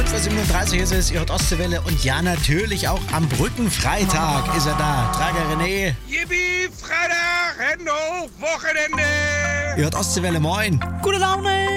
5:37 ist es, ihr hört Ostseewelle und ja, natürlich auch am Brückenfreitag ist er da. Trager René. Yippie, Freitag, Hände hoch, Wochenende. Ihr hört Ostseewelle, moin. Gute Laune!